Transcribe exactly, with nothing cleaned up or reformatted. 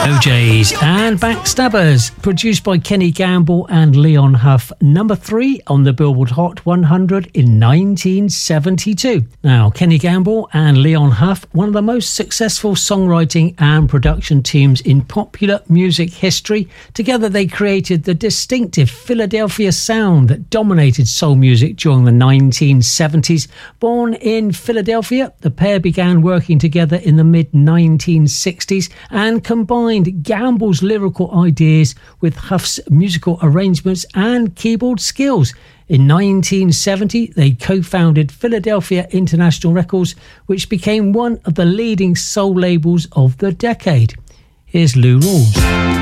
O Js and Backstabbers, produced by Kenny Gamble and Leon Huff, number three on the Billboard Hot one hundred in nineteen seventy-two. Now, Kenny Gamble and Leon Huff, one of the most successful songwriting and production teams in popular music history. Together they created the distinctive Philadelphia sound that dominated soul music during the nineteen seventies. Born in Philadelphia, the pair began working together in the mid nineteen sixties and combined Gamble's lyrical ideas with Huff's musical arrangements and keyboard skills. In nineteen seventy, they co-founded Philadelphia International Records, which became one of the leading soul labels of the decade. Here's Lou Rawls.